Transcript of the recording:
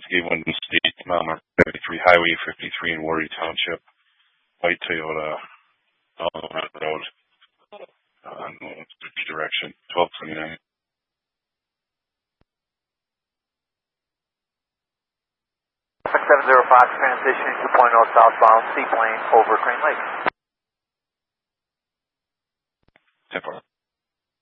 Wyndham State, Malmar 53, Highway 53 in Warri Township, white Toyota, Road, direction, 1229. 705, transition 2.0 southbound, seaplane over Crane Lake. 10-4.